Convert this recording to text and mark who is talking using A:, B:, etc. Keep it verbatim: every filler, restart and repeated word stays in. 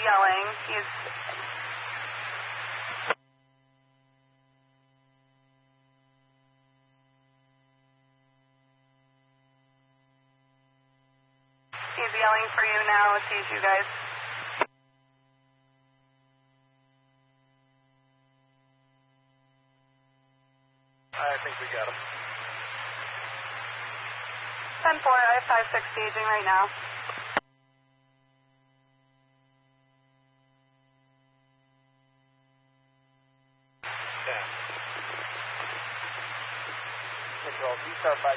A: yelling. He's... He's yelling for you now. Sees you guys.
B: I think we got him.
A: ten four, I have five six staging right now.
B: Yeah. Control, you start by